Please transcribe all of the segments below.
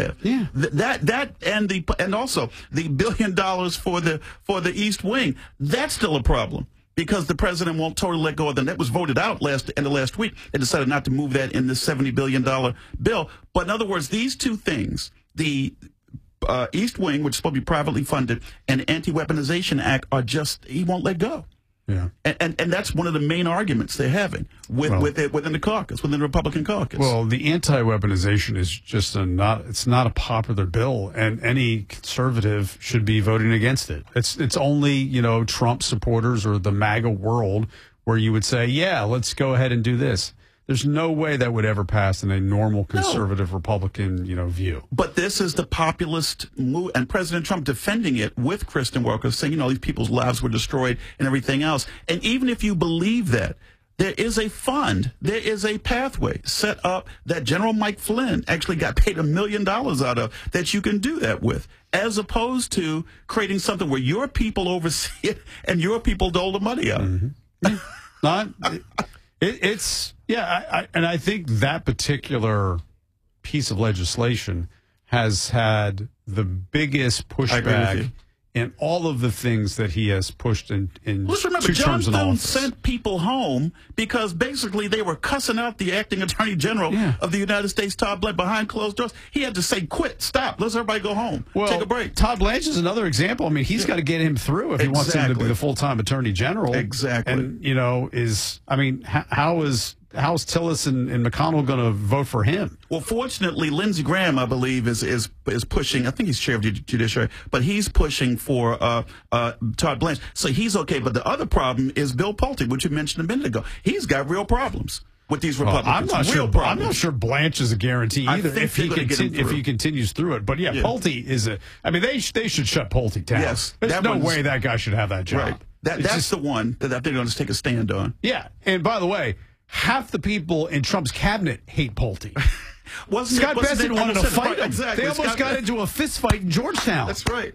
have. Yeah. And also the $1 billion for the East Wing. That's still a problem, because the president won't totally let go of them. That was voted out end of last week. They decided not to move that in the $70 billion bill. But in other words, these two things, the East Wing, which is supposed to be privately funded, and Anti-Weaponization Act he won't let go. Yeah. And that's one of the main arguments they're having within the caucus, within the Republican caucus. Well, the anti-weaponization is just it's not a popular bill, and any conservative should be voting against it. It's only, Trump supporters or the MAGA world where you would say, yeah, let's go ahead and do this. There's no way that would ever pass in a normal conservative Republican, view. But this is the populist move, and President Trump defending it with Kristen Welker, saying, these people's lives were destroyed and everything else. And even if you believe that, there is a fund, there is a pathway set up that General Mike Flynn actually got paid $1 million out of, that you can do that with, as opposed to creating something where your people oversee it and your people dole the money out. Mm-hmm. And I think that particular piece of legislation has had the biggest pushback in all of the things that he has pushed in Let's remember, 2 John terms in Thune office. sent people home because basically they were cussing out the acting attorney general of the United States, Todd Blanche, behind closed doors. He had to say, quit, stop, let's everybody go home, take a break. Todd Blanche is another example. I mean, he's got to get him through if he wants him to be the full-time attorney general. Exactly. And, how is Tillis and McConnell going to vote for him? Well, fortunately, Lindsey Graham, I believe, is pushing. I think he's chair of the judiciary, but he's pushing for Todd Blanche, so he's okay. But the other problem is Bill Pulte, which you mentioned a minute ago. He's got real problems with these Republicans. I'm not sure Blanche is a guarantee either if he continues through it. But Pulte is they should shut Pulte down. Yes, there's no way that guy should have that job. Right. That's the one that I think they're going to take a stand on. Yeah, and by the way, half the people in Trump's cabinet hate Pulte. Scott Bessent wanted to fight him. Exactly. They almost got into a fist fight in Georgetown. That's right.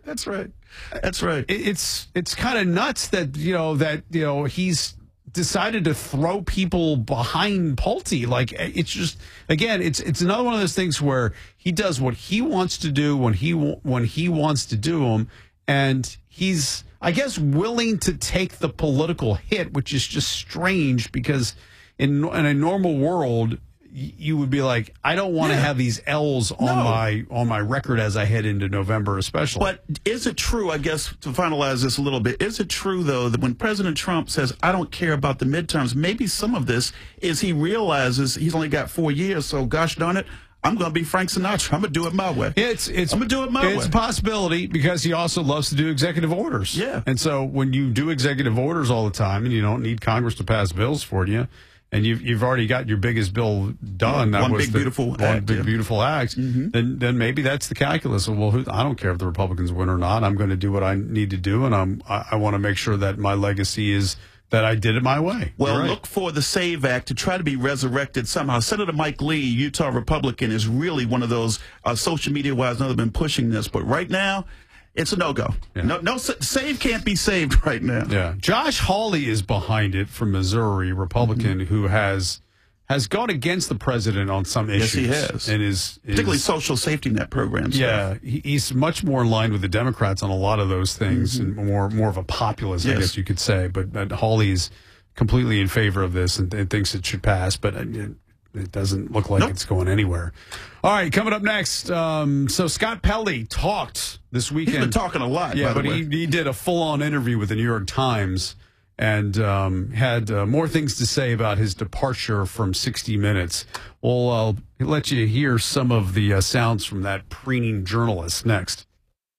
It's kind of nuts that he's decided to throw people behind Pulte. Like, it's just, again, it's another one of those things where he does what he wants to do when he wants to do them, and he's, I guess, willing to take the political hit, which is just strange because in a normal world, you would be like, I don't want to have these L's on my record as I head into November, especially. But is it true, I guess, to finalize this a little bit, is it true, though, that when President Trump says, I don't care about the midterms, maybe some of this is he realizes he's only got 4 years, so gosh darn it, I'm going to be Frank Sinatra. I'm going to do it my way. I'm going to do it my way. It's a possibility because he also loves to do executive orders. Yeah. And so when you do executive orders all the time and you don't need Congress to pass bills for you, and you've already got your biggest bill done. One big beautiful act. Mm-hmm. Then maybe that's the calculus of, well, I don't care if the Republicans win or not. I'm going to do what I need to do, and I want to make sure that my legacy is that I did it my way. Well, look for the SAVE Act to try to be resurrected somehow. Senator Mike Lee, Utah Republican, is really one of those social media-wise that have been pushing this. But right now, it's a no-go. Yeah. No, SAVE can't be saved right now. Yeah. Josh Hawley is behind it from Missouri, Republican, who has gone against the president on some issues. Yes, he has. And is particularly social safety net programs. Yeah, he's much more in line with the Democrats on a lot of those things, and more of a populist, I guess you could say. But Hawley's completely in favor of this and thinks it should pass, but it doesn't look like it's going anywhere. All right, coming up next, so Scott Pelley talked this weekend. He's been talking a lot, yeah, by the but way. he did a full-on interview with the New York Times and had more things to say about his departure from 60 Minutes. We'll let you hear some of the sounds from that preening journalist next.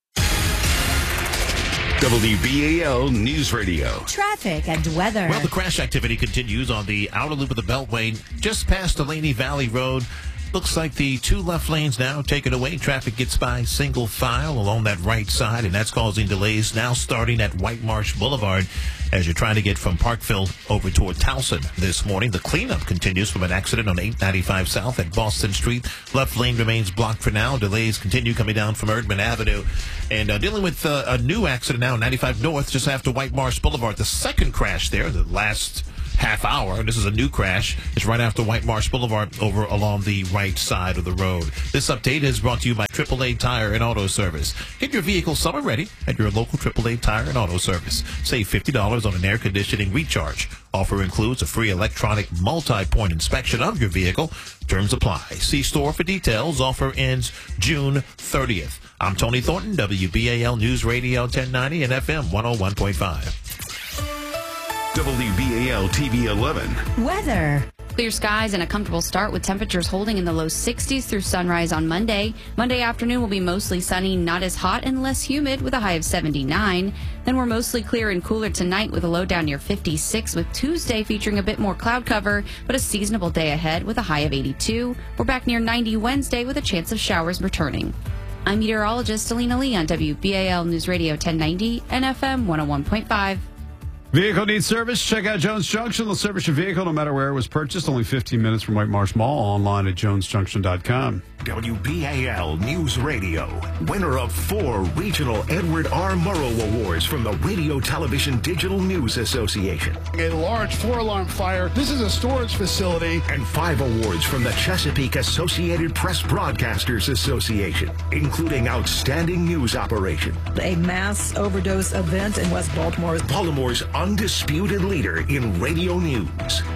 WBAL News Radio. Traffic and weather. Well, the crash activity continues on the outer loop of the Beltway, just past Delaney Valley Road. Looks like the 2 left lanes now taken away. Traffic gets by single file along that right side, and that's causing delays now starting at White Marsh Boulevard as you're trying to get from Parkville over toward Towson this morning. The cleanup continues from an accident on 895 South at Boston Street. Left lane remains blocked for now. Delays continue coming down from Erdman Avenue. And dealing with a new accident now, 95 North, just after White Marsh Boulevard. The second crash there, the last half hour. This is a new crash. It's right after White Marsh Boulevard over along the right side of the road. This update is brought to you by AAA Tire and Auto Service. Get your vehicle summer ready at your local AAA Tire and Auto Service. Save $50 on an air conditioning recharge. Offer includes a free electronic multi-point inspection of your vehicle. Terms apply. See store for details. Offer ends June 30th. I'm Tony Thornton, WBAL News Radio 1090 and FM 101.5. WBAL TV 11. Weather. Clear skies and a comfortable start with temperatures holding in the low 60s through sunrise on Monday. Monday afternoon will be mostly sunny, not as hot and less humid with a high of 79. Then we're mostly clear and cooler tonight with a low down near 56, with Tuesday featuring a bit more cloud cover, but a seasonable day ahead with a high of 82. We're back near 90 Wednesday with a chance of showers returning. I'm meteorologist Alina Lee on WBAL News Radio 1090 and FM 101.5. Vehicle needs service? Check out Jones Junction. They'll service your vehicle no matter where it was purchased. Only 15 minutes from White Marsh Mall. Online at jonesjunction.com. WBAL News Radio, winner of 4 regional Edward R. Murrow Awards from the Radio Television Digital News Association. A large 4-alarm fire. This is a storage facility. And 5 awards from the Chesapeake Associated Press Broadcasters Association, including Outstanding News Operation. A mass overdose event in West Baltimore. Baltimore's undisputed leader in radio news.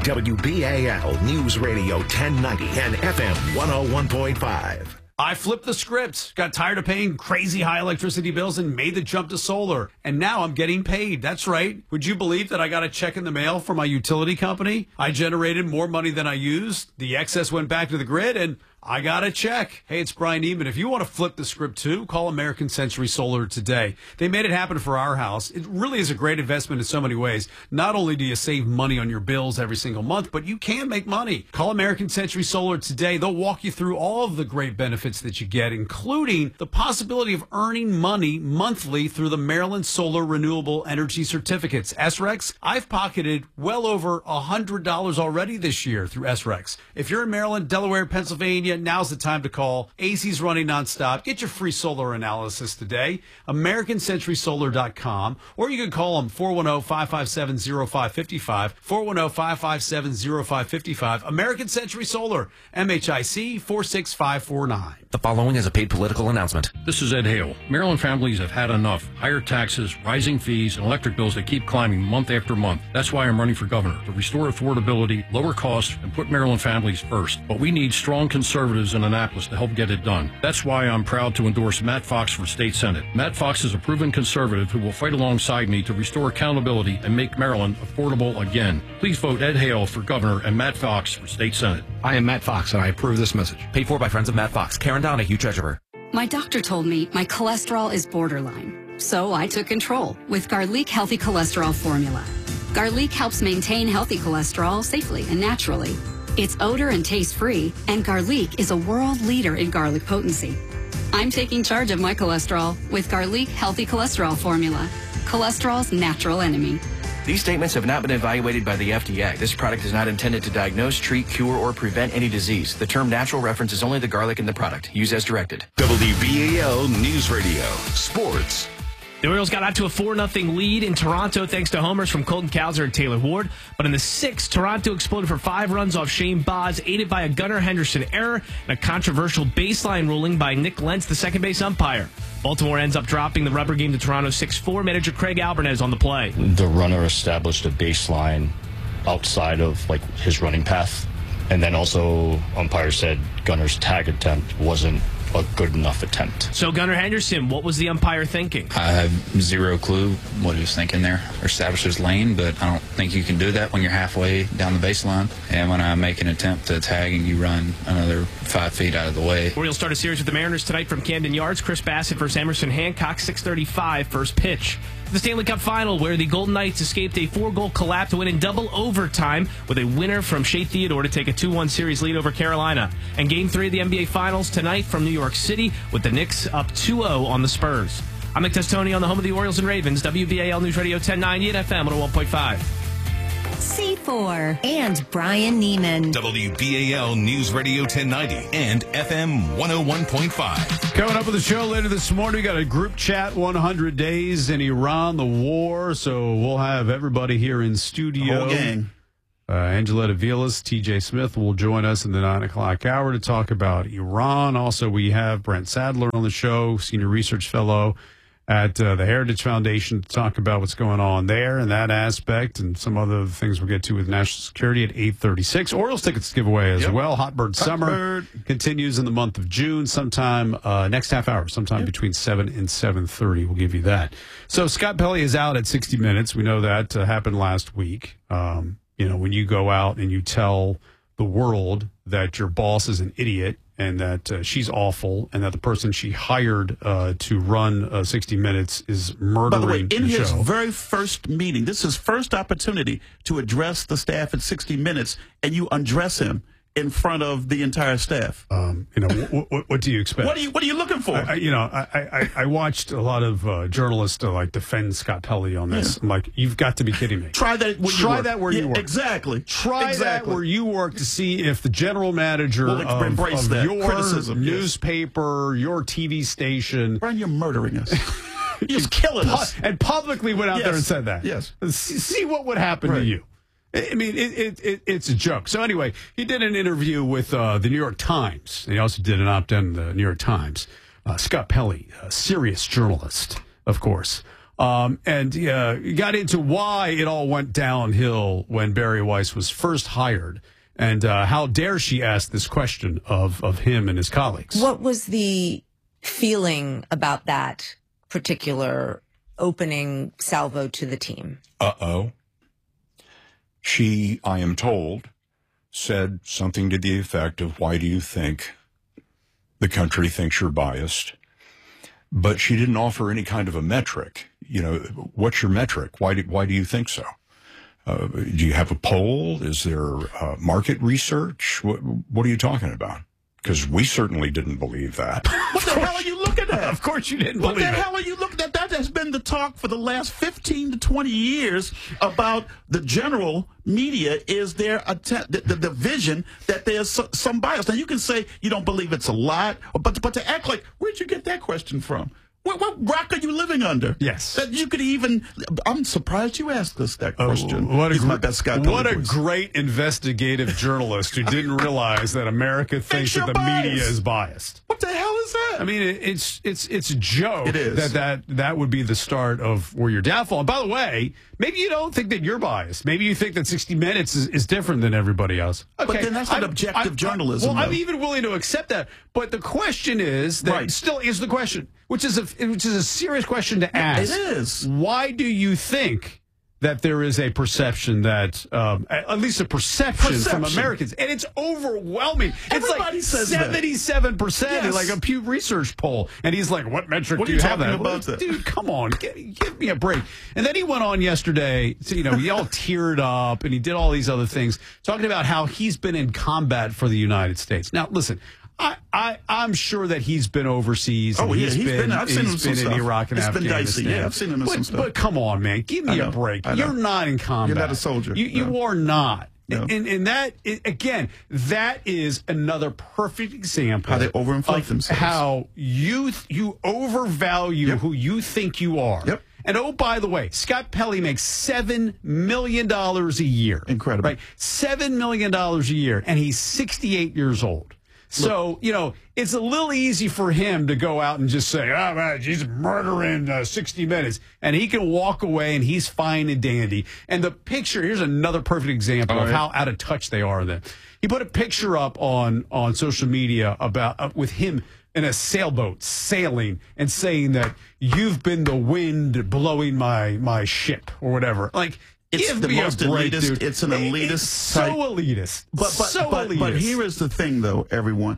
WBAL News Radio 1090 and FM 101.5. I flipped the script, got tired of paying crazy high electricity bills and made the jump to solar. And now I'm getting paid. That's right. Would you believe that I got a check in the mail from my utility company? I generated more money than I used. The excess went back to the grid and I got a check. Hey, it's Brian Neiman. If you want to flip the script too, call American Century Solar today. They made it happen for our house. It really is a great investment in so many ways. Not only do you save money on your bills every single month, but you can make money. Call American Century Solar today. They'll walk you through all of the great benefits that you get, including the possibility of earning money monthly through the Maryland Solar Renewable Energy Certificates. SRECs, I've pocketed well over $100 already this year through SRECs. If you're in Maryland, Delaware, Pennsylvania, now's the time to call. AC's running nonstop. Get your free solar analysis today. AmericanCenturySolar.com. Or you can call them 410-557-0555. 410-557-0555. American Century Solar. MHIC 46549. The following is a paid political announcement. This is Ed Hale. Maryland families have had enough. Higher taxes, rising fees, and electric bills that keep climbing month after month. That's why I'm running for governor, to restore affordability, lower costs, and put Maryland families first. But we need strong conservatives in Annapolis to help get it done. That's why I'm proud to endorse Matt Fox for state senate. Matt Fox is a proven conservative who will fight alongside me to restore accountability and make Maryland affordable again. Please vote Ed Hale for governor and Matt Fox for state senate. I am Matt Fox, and I approve this message. Paid for by friends of Matt Fox. Karen Donahue, treasurer. My doctor told me my cholesterol is borderline, so I took control with Garlic Healthy Cholesterol Formula. Garlic helps maintain healthy cholesterol safely and naturally. It's odor and taste-free, and Garlic is a world leader in garlic potency. I'm taking charge of my cholesterol with Garlic Healthy Cholesterol Formula, cholesterol's natural enemy. These statements have not been evaluated by the FDA. This product is not intended to diagnose, treat, cure, or prevent any disease. The term natural references only the garlic in the product. Use as directed. WBAL News Radio. Sports. The Orioles got out to a 4-0 lead in Toronto thanks to homers from Colton Cowser and Taylor Ward. But in the 6th, Toronto exploded for 5 runs off Shane Baz, aided by a Gunnar Henderson error and a controversial baseline ruling by Nick Lentz, the second base umpire. Baltimore ends up dropping the rubber game to Toronto 6-4. Manager Craig Albernez on the play. The runner established a baseline outside of his running path. And then also umpire said Gunnar's tag attempt wasn't a good enough attempt. So Gunnar Henderson, what was the umpire thinking? I have zero clue what he was thinking there. Establish his lane, but I don't think you can do that when you're halfway down the baseline. And when I make an attempt to tag and you run another 5 feet out of the way. Orioles start a series with the Mariners tonight from Camden Yards. Chris Bassett versus Emerson Hancock, 6:35 first pitch. The Stanley Cup Final, where the Golden Knights escaped a 4-goal collapse to win in double overtime with a winner from Shea Theodore to take a 2-1 series lead over Carolina. And Game 3 of the NBA Finals tonight from New York City with the Knicks up 2-0 on the Spurs. I'm Nick Testoni on the home of the Orioles and Ravens, WBAL News Radio 1090 at FM 101.5. C4 and Brian Neiman. WBAL News Radio 1090 and FM 101.5. Coming up with the show later this morning, we got a group chat, 100 days in Iran, the war. So we'll have everybody here in studio. The whole gang. Angeletta Vilas, TJ Smith will join us in the 9 o'clock hour to talk about Iran. Also, we have Brent Sadler on the show, senior research fellow at the Heritage Foundation, to talk about what's going on there and that aspect and some other things we'll get to with national security at 8:36. Orioles tickets to give away as well. Hotbird Summer continues in the month of June, sometime next half hour, sometime between 7 and 7:30. We'll give you that. So Scott Pelley is out at 60 Minutes. We know that happened last week. When you go out and you tell the world that your boss is an idiot and that she's awful and that the person she hired to run 60 Minutes is murdering By the way, in the his show. very first meeting, this is his first opportunity to address the staff at 60 Minutes, and you undress him in front of the entire staff. What do you expect? What are you looking for? I watched a lot of journalists defend Scott Pelley on this. I'm like, you've got to be kidding me. Try that where you work. Exactly. Try exactly. that where you work to see if the general manager will embrace that your criticism, newspaper, your TV station. Brian, you're murdering us. You're just killing us. And publicly went out there and said that. Yes. See what would happen to you. I mean, it's a joke. So anyway, he did an interview with the New York Times. He also did an opt-in in the New York Times. Scott Pelley, a serious journalist, of course. And he got into why it all went downhill when Barry Weiss was first hired. And how dare she ask this question of him and his colleagues. What was the feeling about that particular opening salvo to the team? She, I am told, said something to the effect of, why do you think the country thinks you're biased? But she didn't offer any kind of a metric. What's your metric? Why do you think so? Do you have a poll? Is there market research? What are you talking about? Because we certainly didn't believe that. What the hell are you looking at? Of course you didn't believe it. What the hell are you looking at? That has been the talk for the last 15 to 20 years about the general media. Is there the vision that there's some bias? Now, you can say you don't believe it's a lot, but to act like, where'd you get that question from? What rock are you living under? Yes. That you could even... I'm surprised you asked us that question. He's my best Scott Pelley What a voice. Great investigative journalist who didn't realize that America thinks that the media is biased. What the hell is that? I mean, it's a joke. It is. That would be the start of where you're downfall. And by the way, maybe you don't think that you're biased. Maybe you think that 60 Minutes is different than everybody else. Okay. But then that's not objective journalism. I'm even willing to accept that. But the question is that still is the question, which is a serious question to ask. It is. Why do you think that there is a perception that, at least a perception from Americans, and it's overwhelming. Everybody it's says like 77% in like a Pew Research poll. And he's like, what metric what do you you have talking that? about that? Dude, come on, give me a break. And then he went on yesterday, he all teared up, and he did all these other things, talking about how he's been in combat for the United States. Now, listen, I'm sure that he's been overseas. Oh, yeah, he's been. I've seen him He's been in Iraq and Afghanistan. It's been dicey. Yeah, I've seen him in some stuff. But come on, man, give me a break. You're not in combat. You're not a soldier. You are not. No. And that, again, that is another perfect example how they overinflate themselves. How you overvalue who you think you are. Yep. And oh, by the way, Scott Pelley makes $7 million a year. Incredible. Right? $7 million a year, and he's 68 years old. So, it's a little easy for him to go out and just say, oh, man, he's murdering 60 Minutes. And he can walk away and he's fine and dandy. And the picture, here's another perfect example of how out of touch they are then. He put a picture up on social media about with him in a sailboat sailing and saying that you've been the wind blowing my ship or whatever. Like, it's give the me most a break, elitist. dude. It's an elitist. It's so elitist. But here is the thing, though, everyone.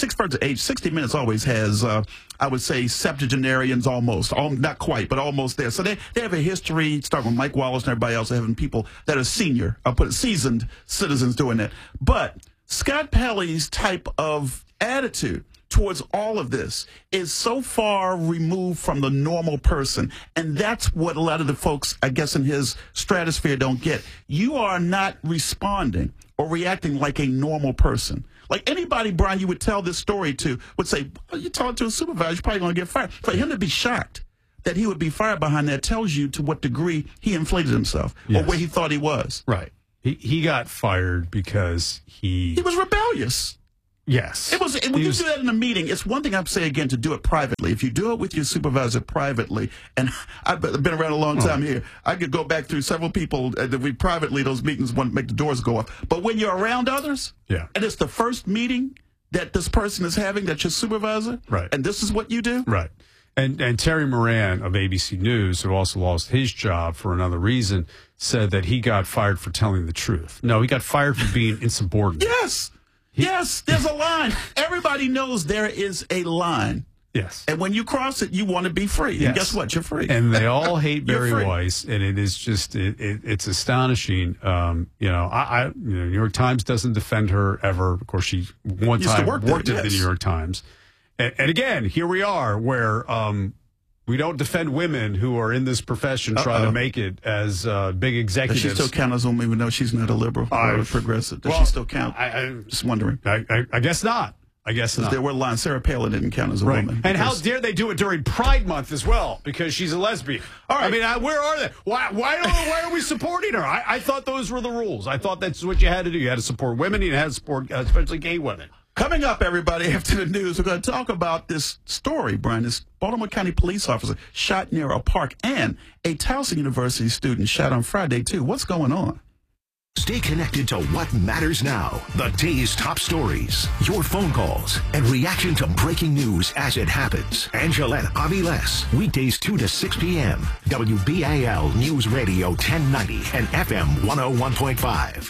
60 Minutes always has, I would say, septuagenarians almost. Not quite, but almost there. So they have a history, starting with Mike Wallace and everybody else, having people that are senior, I'll put it, seasoned citizens doing that. But Scott Pelley's type of attitude towards all of this is so far removed from the normal person. And that's what a lot of the folks, I guess, in his stratosphere don't get. You are not responding or reacting like a normal person. Like anybody, Brian, you would tell this story to would say, well, you're talking to a supervisor, you're probably going to get fired. For him to be shocked that he would be fired behind that tells you to what degree he inflated himself or where he thought he was. Right. He got fired because he was rebellious. Yes. When you do that in a meeting, it's one thing I'd say again to do it privately. If you do it with your supervisor privately, and I've been around a long time here, I could go back through several people that we privately, those meetings want to make the doors go up. But when you're around others, and it's the first meeting that this person is having, that's your supervisor, right? And this is what you do, right? And Terry Moran of ABC News, who also lost his job for another reason, said that he got fired for telling the truth. No, he got fired for being insubordinate. Yes. Yes, there's a line. Everybody knows there is a line. Yes. And when you cross it, you want to be free. Yes. And guess what? You're free. And they all hate Barry Weiss, and it is just it's astonishing. New York Times doesn't defend her ever. Of course, she one time worked at the New York Times. And again, here we are where we don't defend women who are in this profession trying to make it as big executives. Does she still count as a woman even though she's not a liberal or a progressive? Does she still count? I'm just wondering. I guess not. I guess not. There were lines. Sarah Palin didn't count as a woman. And how dare they do it during Pride Month as well, because she's a lesbian. All right. I mean, where are they? Why are we supporting her? I thought those were the rules. I thought that's what you had to do. You had to support women. You had to support especially gay women. Coming up, everybody, after the news, we're going to talk about this story, Brian. This Baltimore County police officer shot near a park, and a Towson University student shot on Friday, too. What's going on? Stay connected to what matters now. The day's top stories, your phone calls, and reaction to breaking news as it happens. Angelette Aviles, weekdays 2 to 6 p.m. WBAL News Radio 1090 and FM 101.5.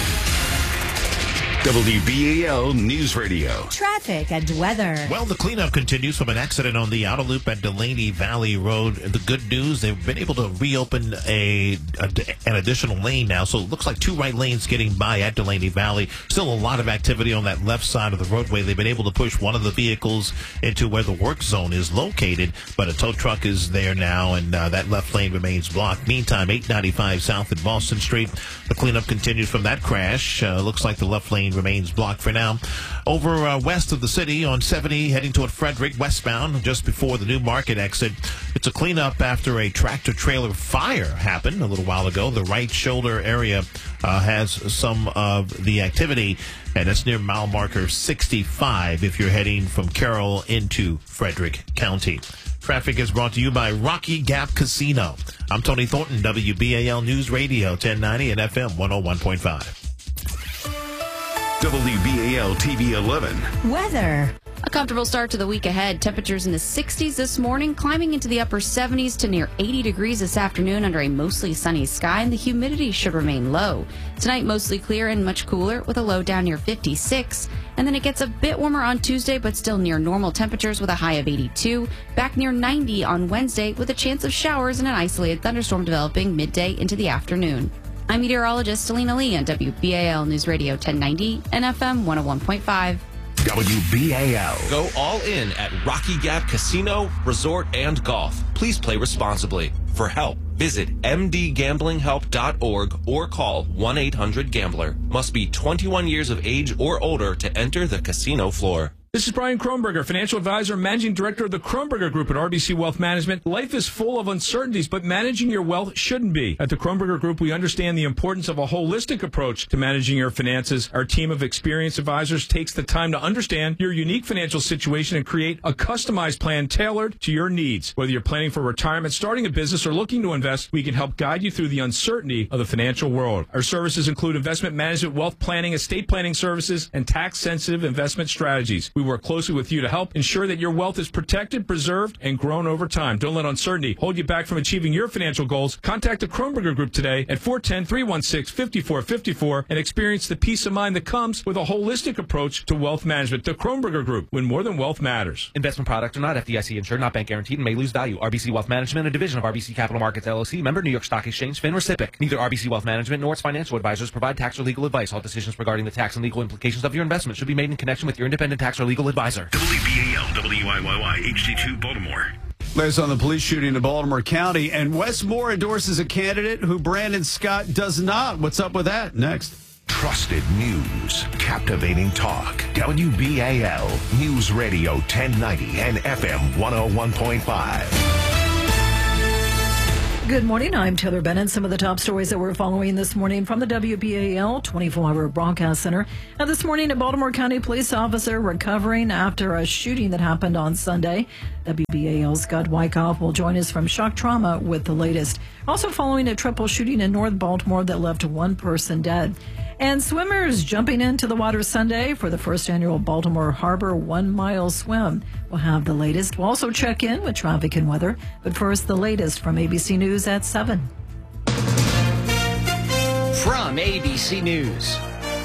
WBAL News Radio. Traffic and weather. Well, the cleanup continues from an accident on the outer loop at Delaney Valley Road. The good news, they've been able to reopen an additional lane now, so it looks like 2 right lanes getting by at Delaney Valley. Still a lot of activity on that left side of the roadway. They've been able to push one of the vehicles into where the work zone is located, but a tow truck is there now, and that left lane remains blocked. Meantime, 895 south at Boston Street. The cleanup continues from that crash. Looks like the left lane remains blocked for now. Over west of the city on 70 heading toward Frederick westbound just before the New Market exit. It's a cleanup after a tractor trailer fire happened a little while ago. The right shoulder area has some of the activity, and it's near mile marker 65 if you're heading from Carroll into Frederick County. Traffic is brought to you by Rocky Gap Casino. I'm Tony Thornton, WBAL News Radio 1090 and FM 101.5. WBAL TV 11. Weather. A comfortable start to the week ahead. Temperatures in the 60s this morning, climbing into the upper 70s to near 80 degrees this afternoon under a mostly sunny sky, and the humidity should remain low. Tonight, mostly clear and much cooler with a low down near 56. And then it gets a bit warmer on Tuesday, but still near normal temperatures with a high of 82. Back near 90 on Wednesday with a chance of showers and an isolated thunderstorm developing midday into the afternoon. I'm meteorologist Selena Lee on WBAL News Radio 1090 and FM 101.5. WBAL. Go all in at Rocky Gap Casino, Resort, and Golf. Please play responsibly. For help, visit mdgamblinghelp.org or call 1-800-GAMBLER. Must be 21 years of age or older to enter the casino floor. This is Brian Kronberger, financial advisor and managing director of the Kronberger Group at RBC Wealth Management. Life is full of uncertainties, but managing your wealth shouldn't be. At the Kronberger Group, we understand the importance of a holistic approach to managing your finances. Our team of experienced advisors takes the time to understand your unique financial situation and create a customized plan tailored to your needs. Whether you're planning for retirement, starting a business, or looking to invest, we can help guide you through the uncertainty of the financial world. Our services include investment management, wealth planning, estate planning services, and tax-sensitive investment strategies. We work closely with you to help ensure that your wealth is protected, preserved, and grown over time. Don't let uncertainty hold you back from achieving your financial goals. Contact the Kronberger Group today at 410-316-5454 and experience the peace of mind that comes with a holistic approach to wealth management. The Kronberger Group, when more than wealth matters. Investment products are not FDIC insured, not bank guaranteed, and may lose value. RBC Wealth Management, a division of RBC Capital Markets LLC, member New York Stock Exchange, FINRA SIPC. Neither RBC Wealth Management nor its financial advisors provide tax or legal advice. All decisions regarding the tax and legal implications of your investment should be made in connection with your independent tax or legal advisor. WBAL WIYY HD2 Baltimore. Latest on the police shooting in Baltimore County, and Wes Moore endorses a candidate who Brandon Scott does not. What's up with that? Next. Trusted news, captivating talk. WBAL News Radio 1090 and FM 101.5. Good morning. I'm Taylor Bennett. Some of the top stories that we're following this morning from the WBAL 24-hour broadcast center. Now, this morning, a Baltimore County police officer recovering after a shooting that happened on Sunday. WBAL's Scott Wyckoff will join us from Shock Trauma with the latest. Also following a triple shooting in North Baltimore that left one person dead. And swimmers jumping into the water Sunday for the first annual Baltimore Harbor 1 mile swim. We'll have the latest. We'll also check in with traffic and weather. But first, the latest from ABC News at 7. From ABC News,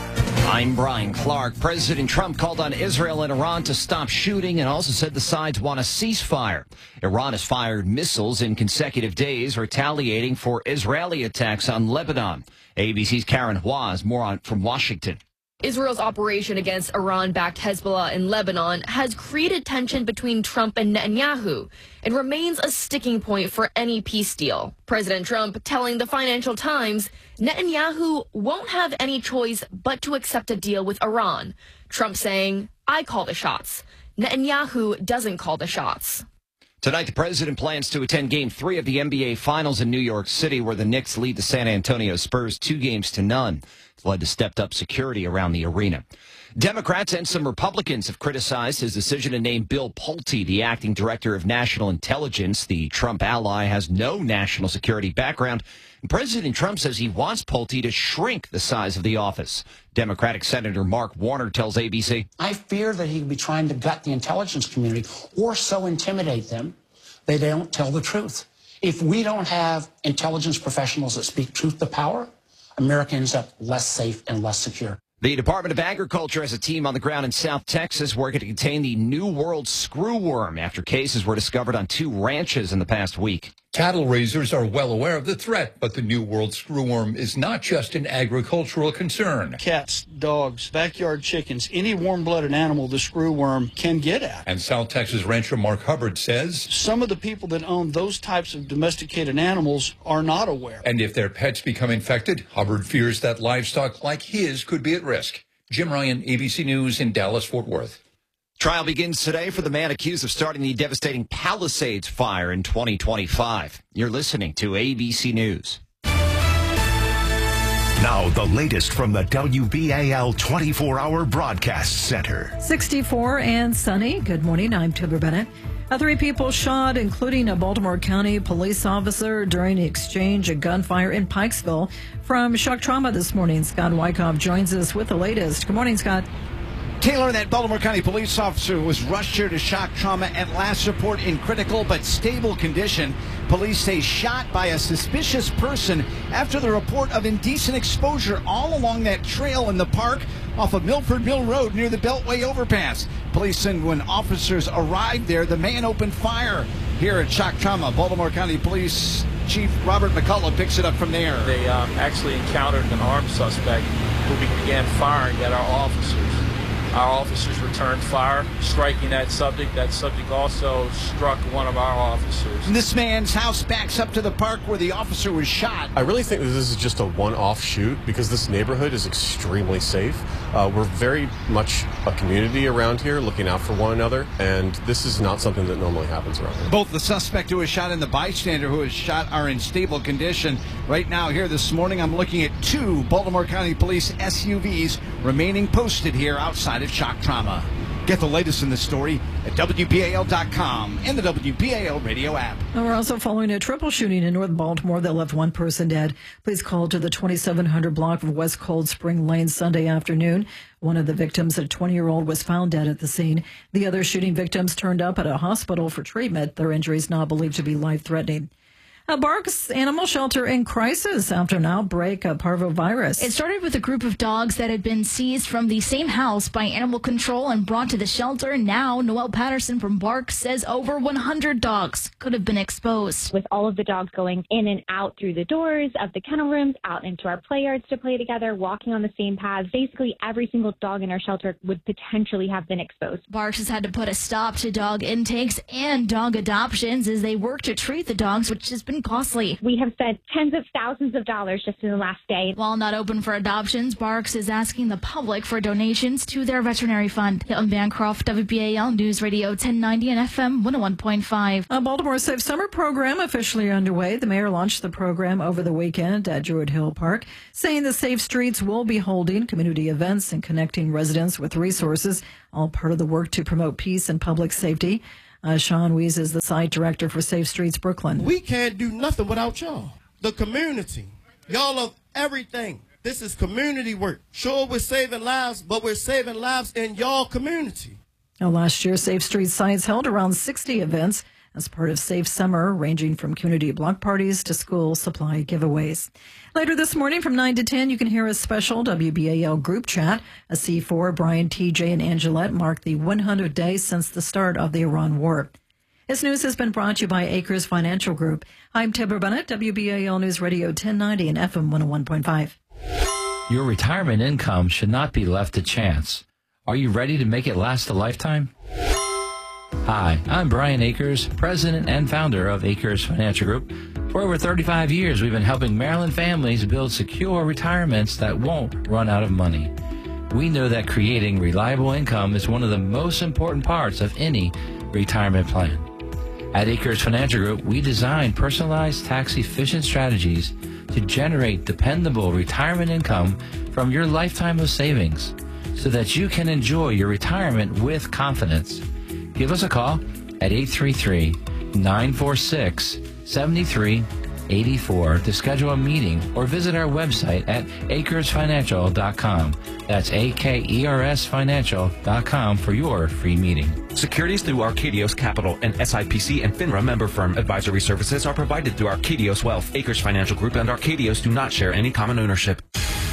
I'm Brian Clark. President Trump called on Israel and Iran to stop shooting and also said the sides want a ceasefire. Iran has fired missiles in consecutive days, retaliating for Israeli attacks on Lebanon. ABC's Karen Hua has more on from Washington. Israel's operation against Iran-backed Hezbollah in Lebanon has created tension between Trump and Netanyahu and remains a sticking point for any peace deal. President Trump telling the Financial Times Netanyahu won't have any choice but to accept a deal with Iran. Trump saying, I call the shots. Netanyahu doesn't call the shots. Tonight, the president plans to attend Game 3 of the NBA Finals in New York City, where the Knicks lead the San Antonio Spurs 2-0. It's led to stepped-up security around the arena. Democrats and some Republicans have criticized his decision to name Bill Pulte the acting director of national intelligence. The Trump ally has no national security background. And President Trump says he wants Pulte to shrink the size of the office. Democratic Senator Mark Warner tells ABC, I fear that he could be trying to gut the intelligence community or so intimidate them that they don't tell the truth. If we don't have intelligence professionals that speak truth to power, America ends up less safe and less secure. The Department of Agriculture has a team on the ground in South Texas working to contain the New World screwworm after cases were discovered on 2 ranches in the past week. Cattle raisers are well aware of the threat, but the New World screwworm is not just an agricultural concern. Cats, dogs, backyard chickens, any warm-blooded animal the screwworm can get at. And South Texas rancher Mark Hubbard says some of the people that own those types of domesticated animals are not aware. And if their pets become infected, Hubbard fears that livestock like his could be at risk. Jim Ryan, ABC News in Dallas-Fort Worth. Trial begins today for the man accused of starting the devastating Palisades fire in 2025. You're listening to ABC News. Now, the latest from the WBAL 24-hour broadcast center. 64 and sunny. Good morning. I'm Taylor Bennett. 3 people shot, including a Baltimore County police officer, during the exchange of gunfire in Pikesville. From Shock Trauma this morning, Scott Wyckoff joins us with the latest. Good morning, Scott. Taylor, that Baltimore County police officer was rushed here to Shock Trauma at last report in critical but stable condition. Police say shot by a suspicious person after the report of indecent exposure all along that trail in the park off of Milford Mill Road near the Beltway overpass. Police said when officers arrived there, the man opened fire. Here at Shock Trauma, Baltimore County Police Chief Robert McCullough picks it up from there. They actually encountered an armed suspect who began firing at our officers. Our officers returned fire, striking that subject. That subject also struck one of our officers. This man's house backs up to the park where the officer was shot. I really think that this is just a one-off shoot because this neighborhood is extremely safe. We're very much a community around here looking out for one another, and this is not something that normally happens around here. Both the suspect who was shot and the bystander who was shot are in stable condition. Right now here this morning, I'm looking at 2 Baltimore County Police SUVs remaining posted here outside of Shock Trauma. Get the latest in this story at WBAL.com and the WBAL radio app. And we're also following a triple shooting in North Baltimore that left one person dead. Police called to the 2700 block of West Cold Spring Lane Sunday afternoon. One of the victims, a 20-year-old, was found dead at the scene. The other shooting victims turned up at a hospital for treatment. Their injuries now believed to be life-threatening. Barks Animal Shelter in crisis after an outbreak of parvovirus. It started with a group of dogs that had been seized from the same house by animal control and brought to the shelter. Now, Noelle Patterson from Barks says over 100 dogs could have been exposed. With all of the dogs going in and out through the doors of the kennel rooms, out into our play yards to play together, walking on the same paths, basically every single dog in our shelter would potentially have been exposed. Barks has had to put a stop to dog intakes and dog adoptions as they work to treat the dogs, which has been and costly. We have spent tens of thousands of dollars just in the last day. While not open for adoptions, Barks is asking the public for donations to their veterinary fund. Hilton Bancroft, WBAL News Radio 1090 and FM 101.5. A Baltimore Safe Summer program officially underway. The mayor launched the program over the weekend at Druid Hill Park, saying the Safe Streets will be holding community events and connecting residents with resources, all part of the work to promote peace and public safety. Sean Weiss is the site director for Safe Streets Brooklyn. We can't do nothing without y'all. The community. Y'all are everything. This is community work. Sure, we're saving lives, but we're saving lives in y'all community. Now, last year, Safe Streets sites held around 60 events as part of Safe Summer, ranging from community block parties to school supply giveaways. Later this morning from 9 to 10, you can hear a special WBAL group chat. A C4, Brian, TJ, and Angelette mark the 100 days since the start of the Iran war. This news has been brought to you by Acres Financial Group. I'm Deborah Bennett, WBAL News Radio 1090 and FM 101.5. Your retirement income should not be left to chance. Are you ready to make it last a lifetime? Hi, I'm Brian Akers, president and founder of Akers Financial Group. For over 35 years, we've been helping Maryland families build secure retirements that won't run out of money. We know that creating reliable income is one of the most important parts of any retirement plan. At Akers Financial Group, we design personalized, tax-efficient strategies to generate dependable retirement income from your lifetime of savings so that you can enjoy your retirement with confidence. Give us a call at 833-946-7384 to schedule a meeting or visit our website at akersfinancial.com. That's AKERS Financial.com for your free meeting. Securities through Arcadios Capital and SIPC and FINRA member firm. Advisory services are provided through Arcadios Wealth. Akers Financial Group and Arcadios do not share any common ownership.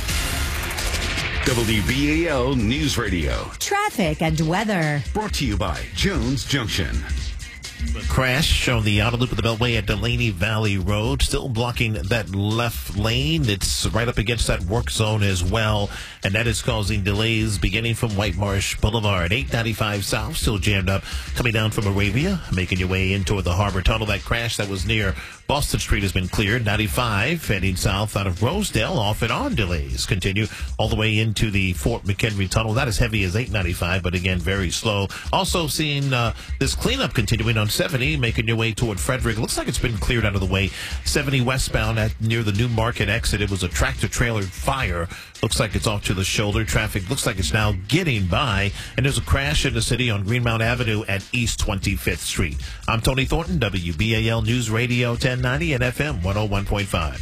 WBAL News Radio. Traffic and weather. Brought to you by Jones Junction. A crash on the outer loop of the Beltway at Delaney Valley Road, still blocking that left lane. It's right up against that work zone as well, and that is causing delays beginning from White Marsh Boulevard. 895 South, still jammed up, coming down from Arabia, making your way in toward the Harbor Tunnel. That crash that was near Boston Street has been cleared. 95 heading south out of Rosedale, off and on delays continue all the way into the Fort McHenry Tunnel. Not as heavy as 895, but again, very slow. Also seeing this cleanup continuing on 70, making your way toward Frederick. Looks like it's been cleared out of the way. 70 westbound near the New Market exit. It was a tractor-trailer fire. Looks like it's off to the shoulder. Traffic looks like it's now getting by. And there's a crash in the city on Greenmount Avenue at East 25th Street. I'm Tony Thornton, WBAL News Radio 1090 and FM 101.5.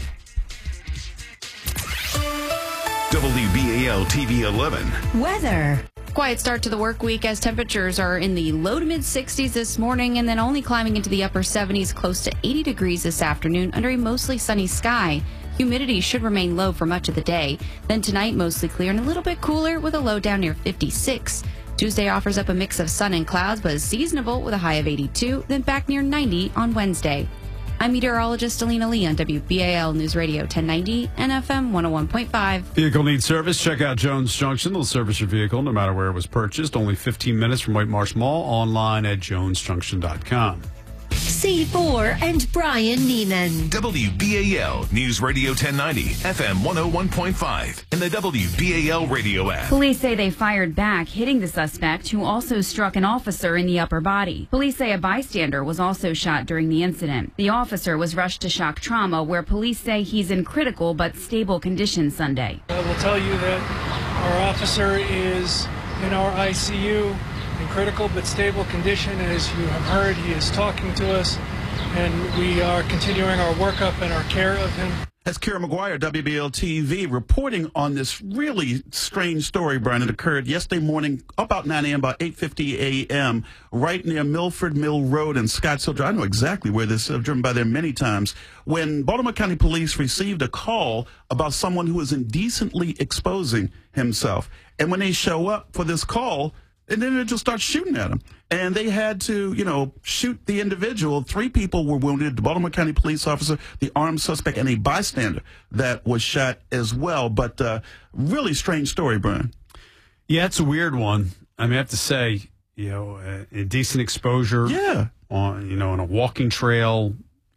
WBAL TV 11. Weather. Quiet start to the work week as temperatures are in the low to mid 60s this morning and then only climbing into the upper 70s, close to 80 degrees this afternoon under a mostly sunny sky. Humidity should remain low for much of the day. Then tonight, mostly clear and a little bit cooler with a low down near 56. Tuesday offers up a mix of sun and clouds, but is seasonable with a high of 82, then back near 90 on Wednesday. I'm meteorologist Alina Lee on WBAL News Radio 1090 and FM 101.5. Vehicle needs service? Check out Jones Junction. They'll service your vehicle no matter where it was purchased. Only 15 minutes from White Marsh Mall. Online at jonesjunction.com. C4 and Brian Neenan. WBAL News Radio 1090, FM 101.5, and the WBAL radio app. Police say they fired back, hitting the suspect, who also struck an officer in the upper body. Police say a bystander was also shot during the incident. The officer was rushed to shock trauma, where police say he's in critical but stable condition Sunday. I will tell you that our officer is in our ICU. In critical but stable condition. As you have heard, he is talking to us, and we are continuing our workup and our care of him. That's Kira McGuire, WBL TV, reporting on this really strange story, Brian. It occurred yesterday morning, about 9 a.m., about 8:50 a.m., right near Milford Mill Road in Scottsdale Drive. I know exactly where this is. I've driven by there many times. When Baltimore County Police received a call about someone who was indecently exposing himself. And when they show up for this call, and then they just start shooting at him. And they had to, shoot the individual. 3 people were wounded, the Baltimore County police officer, the armed suspect, and a bystander that was shot as well. But really strange story, Brian. Yeah, it's a weird one. I mean, I have to say, indecent exposure. Yeah. On a walking trail.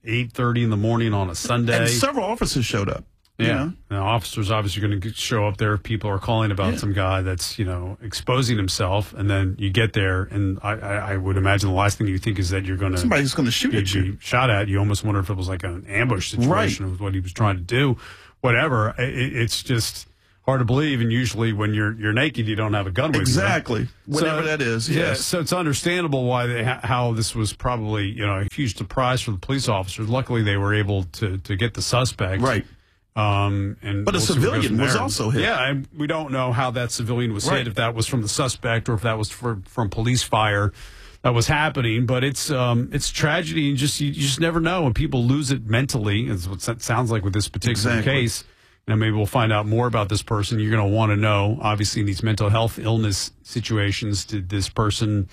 8:30 in the morning on a Sunday. And several officers showed up. Yeah. Now, officers obviously going to show up there if people are calling about some guy that's, exposing himself. And then you get there, and I would imagine the last thing you think is that you're going to... Somebody's going to shoot at you. Shot at. You almost wonder if it was like an ambush situation with what he was trying to do. Whatever. It's just hard to believe. And usually when you're naked, you don't have a gun with you. Exactly. Whatever that is. Yeah. Yes. So it's understandable why how this was probably, a huge surprise for the police officers. Luckily, they were able to get the suspect. Right. But a civilian was also hit. Yeah, and we don't know how that civilian was hit, if that was from the suspect or if that was from police fire that was happening. But it's tragedy, and you just never know when people lose it mentally. Is what it sounds like with this particular case. Maybe we'll find out more about this person. You're going to want to know, obviously, in these mental health illness situations, did this person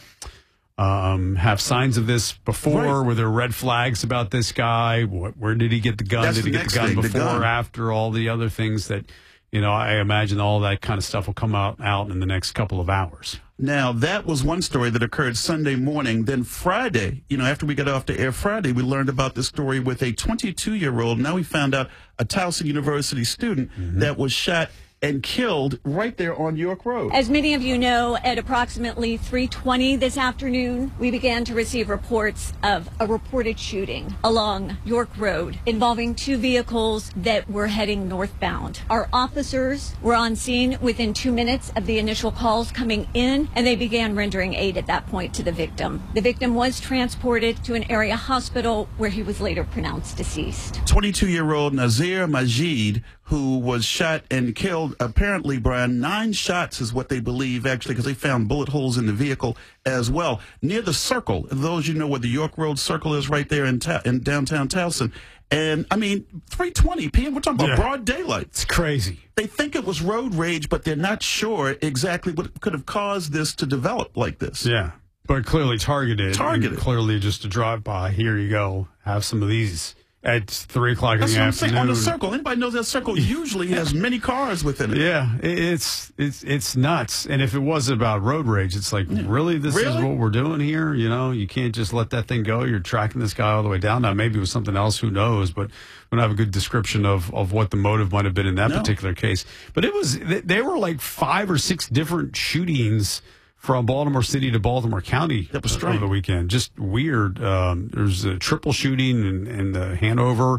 have signs of this before? Were there red flags about this guy? Where did he get the gun? Did he get the gun before or after? All the other things that, I imagine all that kind of stuff will come out in the next couple of hours. Now, that was one story that occurred Sunday morning. Then Friday, after we got off the air Friday, we learned about this story with a 22-year-old. Now we found out a Towson University student that was shot and killed right there on York Road. As many of you know, at approximately 3:20 this afternoon, we began to receive reports of a reported shooting along York Road involving two vehicles that were heading northbound. Our officers were on scene within 2 minutes of the initial calls coming in, and they began rendering aid at that point to the victim. The victim was transported to an area hospital where he was later pronounced deceased. 22-year-old Nazir Majid, who was shot and killed, apparently, Brian, 9 shots is what they believe, actually, because they found bullet holes in the vehicle as well, near the Circle. Those where the York Road Circle is right there in downtown Towson. And, 3:20 p.m., we're talking about broad daylight. It's crazy. They think it was road rage, but they're not sure exactly what could have caused this to develop like this. Yeah, but clearly targeted. Clearly just a drive-by. Here you go. Have some of these. At 3 o'clock in the afternoon. Saying, on the Circle. Anybody knows that Circle usually has many cars within it. Yeah, it's nuts. And if it wasn't about road rage, it's like, really? This is what we're doing here? You can't just let that thing go. You're tracking this guy all the way down. Now, maybe it was something else. Who knows? But we don't have a good description of what the motive might have been in that particular case. But they were like 5 or 6 different shootings from Baltimore City to Baltimore County over the weekend. Just weird. There's a triple shooting in the Hanover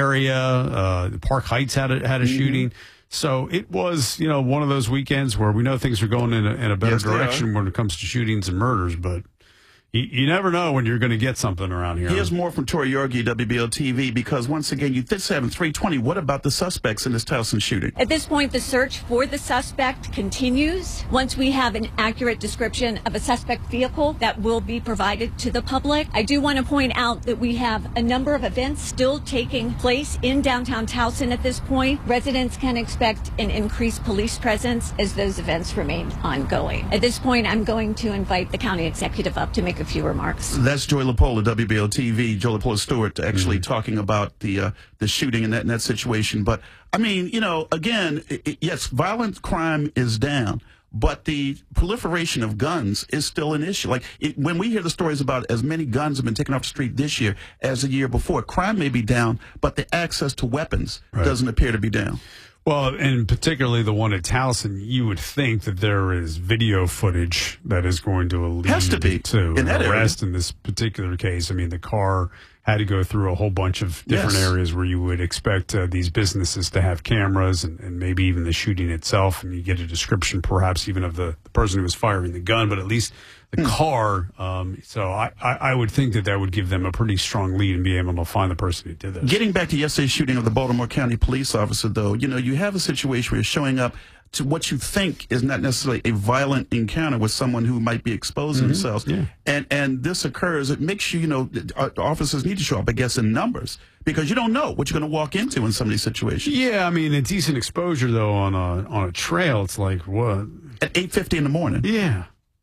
area. Park Heights had a shooting. So it was, one of those weekends where we know things are going in a better direction when it comes to shootings and murders. But you never know when you're going to get something around here. Here's more from Tori Yorgi, WBL TV, because once again, you did say at 3:20. What about the suspects in this Towson shooting? At this point, the search for the suspect continues. Once we have an accurate description of a suspect vehicle, that will be provided to the public. I do want to point out that we have a number of events still taking place in downtown Towson at this point. Residents can expect an increased police presence as those events remain ongoing. At this point, I'm going to invite the county executive up to make a few remarks. That's Joy Lapola, WBL TV. Joy Lapola Stewart actually talking about the shooting in that situation. But again, yes, violent crime is down, but the proliferation of guns is still an issue. When we hear the stories about as many guns have been taken off the street this year as the year before, crime may be down, but the access to weapons doesn't appear to be down. Well, and particularly the one at Towson, you would think that there is video footage that is going to lead to an arrest in this particular case. The car had to go through a whole bunch of different areas where you would expect these businesses to have cameras and maybe even the shooting itself, and you get a description perhaps even of the person who was firing the gun, but at least the car. So I would think that would give them a pretty strong lead in being able to find the person who did this. Getting back to yesterday's shooting of the Baltimore County police officer, though, you have a situation where you're showing up to what you think is not necessarily a violent encounter with someone who might be exposing themselves. Yeah. And this occurs, it makes officers need to show up, I guess, in numbers, because you don't know what you're going to walk into in some of these situations. Yeah, a decent exposure, though, on a trail, it's like, what? At 8:50 in the morning. Yeah.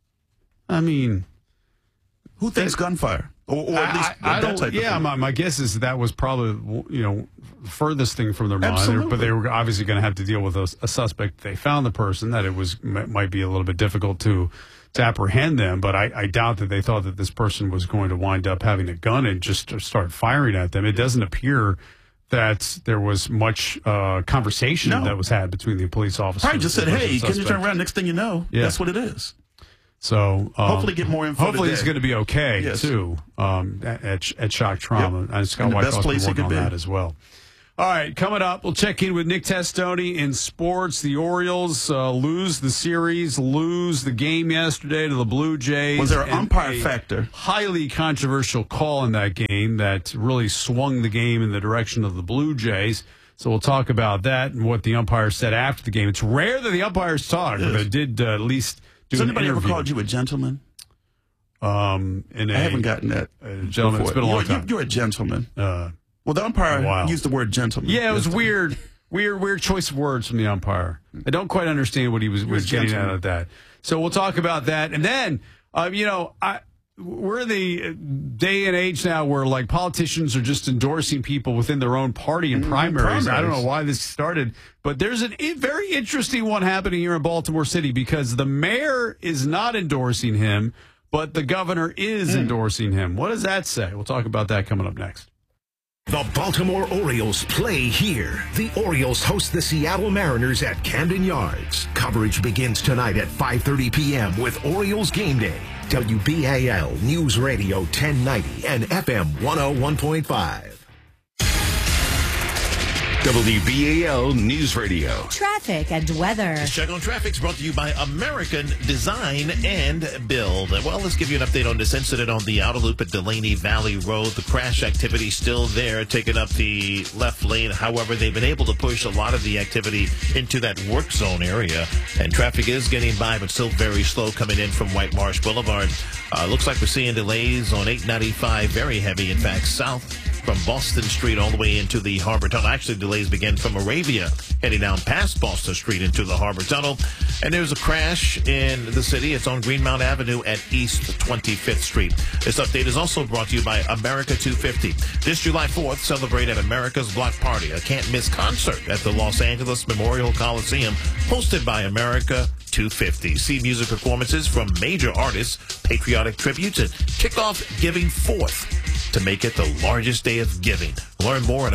Who thinks gunfire? Or at least that type of thing. My guess is that was probably, the furthest thing from their mind. Absolutely. But they were obviously going to have to deal with a suspect. They found the person, that it might be a little bit difficult to apprehend them, but I doubt that they thought that this person was going to wind up having a gun and just start firing at them. It doesn't appear that there was much conversation that was had between the police officers. Probably just said, hey, can you turn around? Next thing you know, that's what it is. So hopefully get more info hopefully today. he's going to be okay, too, at shock trauma. And Scott Whitecroft's been working on that as well. All right, coming up, we'll check in with Nick Testoni in sports. The Orioles lose the series, lose the game yesterday to the Blue Jays. Was there an umpire factor? Highly controversial call in that game that really swung the game in the direction of the Blue Jays. So we'll talk about that and what the umpire said after the game. It's rare that the umpires talk, but it did at least do an interview. Has anybody ever called you a gentleman? I haven't gotten that. Gentleman, it's been a long time. You're a gentleman. Well, the umpire used the word gentleman. Yeah, it was weird choice of words from the umpire. I don't quite understand what he was getting out of that. So we'll talk about that. And then, we're in the day and age now where, like, politicians are just endorsing people within their own party in primaries. I don't know why this started, but there's a very interesting one happening here in Baltimore City because the mayor is not endorsing him, but the governor is endorsing him. What does that say? We'll talk about that coming up next. The Baltimore Orioles play here. The Orioles host the Seattle Mariners at Camden Yards. Coverage begins tonight at 5:30 p.m. with Orioles Game Day. WBAL News Radio 1090 and FM 101.5. WBAL News Radio. Traffic and weather. This check on traffic is brought to you by American Design and Build. Well, let's give you an update on this incident on the outer loop at Delaney Valley Road. The crash activity still there, taking up the left lane. However, they've been able to push a lot of the activity into that work zone area. And traffic is getting by, but still very slow coming in from White Marsh Boulevard. Looks like we're seeing delays on 895, very heavy, in fact, south from Boston Street all the way into the Harbor Tunnel. Actually, delays begin from Moravia, heading down past Boston Street into the Harbor Tunnel. And there's a crash in the city. It's on Greenmount Avenue at East 25th Street. This update is also brought to you by America 250. This July 4th, celebrate at America's Block Party, a can't-miss concert at the Los Angeles Memorial Coliseum, hosted by America 250. See music performances from major artists, patriotic tributes, and kick off Giving 4th to make it the largest day of giving. Learn more at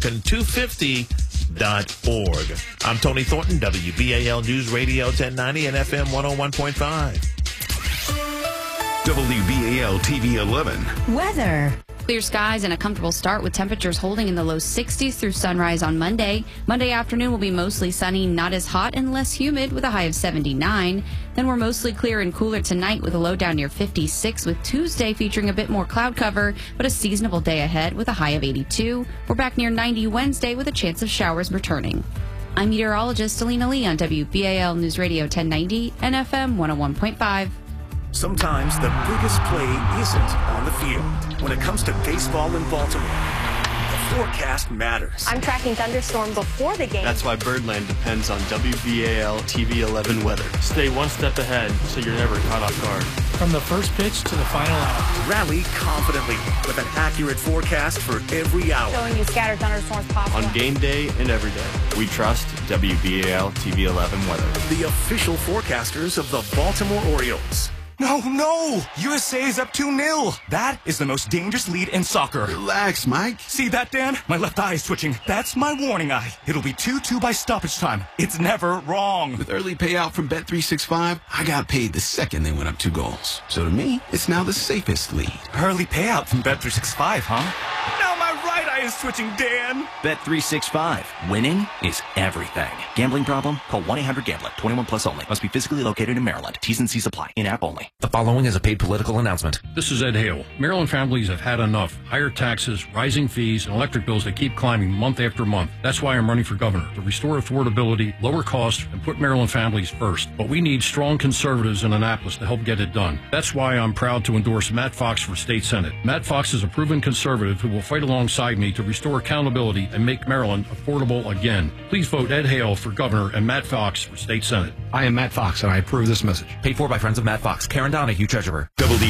American250.org. I'm Tony Thornton, WBAL News Radio 1090 and FM 101.5. WBAL TV 11. Weather. Clear skies and a comfortable start with temperatures holding in the low 60s through sunrise on Monday. Monday afternoon will be mostly sunny, not as hot and less humid with a high of 79. Then we're mostly clear and cooler tonight with a low down near 56, with Tuesday featuring a bit more cloud cover, but a seasonable day ahead with a high of 82. We're back near 90 Wednesday with a chance of showers returning. I'm meteorologist Alina Lee on WBAL News Radio 1090 and FM 101.5. Sometimes the biggest play isn't on the field. When it comes to baseball in Baltimore, the forecast matters. I'm tracking thunderstorm before the game. That's why Birdland depends on WBAL TV 11 weather. Stay one step ahead so you're never caught off guard. From the first pitch to the final out. Rally confidently with an accurate forecast for every hour. Showing you scattered thunderstorms possible. On game day and every day, we trust WBAL TV 11 weather. The official forecasters of the Baltimore Orioles. No! USA is up 2-0. That is the most dangerous lead in soccer. Relax, Mike. See that, Dan? My left eye is twitching. That's my warning eye. It'll be 2-2 by stoppage time. It's never wrong. With early payout from Bet365, I got paid the second they went up 2 goals. So to me, it's now the safest lead. Early payout from Bet365, huh? Now my right eye is twitching, Dan. Bet365. Winning is everything. Gambling problem? Call 1-800-GAMBLER. 21 plus only. Must be physically located in Maryland. T's and C's apply. In-app only. The following is a paid political announcement. This is Ed Hale. Maryland families have had enough. Higher taxes, rising fees, and electric bills that keep climbing month after month. That's why I'm running for governor, to restore affordability, lower costs, and put Maryland families first. But we need strong conservatives in Annapolis to help get it done. That's why I'm proud to endorse Matt Fox for state senate. Matt Fox is a proven conservative who will fight alongside me to restore accountability and make Maryland affordable again. Please vote Ed Hale for governor and Matt Fox for state senate. I am Matt Fox, and I approve this message. Paid for by Friends of Matt Fox. Karen Donahue, treasurer.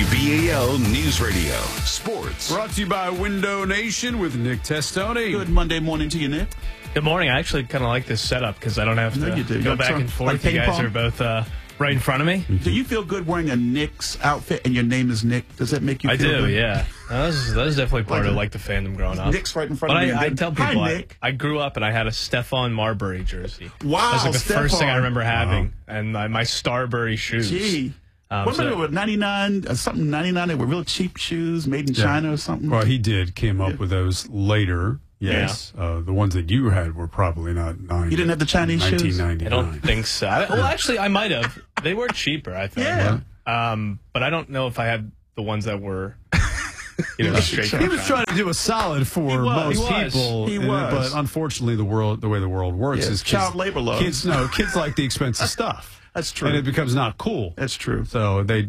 WBAL News Radio. Sports. Brought to you by Window Nation with Nick Testoni. Good Monday morning to you, Nick. Good morning. I actually kind of like this setup because I don't have to you do. go back and forth. Like you guys ping-pong? are both right in front of me. Do you feel good wearing a Knicks outfit and your name is Nick? Does that make you I feel do, good? yeah. That was definitely part of the fandom growing up. Nick's right in front of me. But I tell people, Hi, Nick. I grew up and I had a Stephon Marbury jersey. Wow, That's like the first thing I Stephon. remember having. And my Starbury shoes. Gee. What about it with 99, something 99? They were real cheap shoes made in China or something? Well, he came up with those later. Yes. The ones that you had were probably not 90. You didn't have the Chinese shoes? 1999. I don't think so. Well, actually, I might have. They were cheaper, I think. Yeah. But I don't know if I had the ones that were, straight from He was China. trying to do a solid for most people. He was. But unfortunately, the way the world works is child labor laws. Kids like the expensive stuff. That's true. And it becomes not cool. That's true. So they,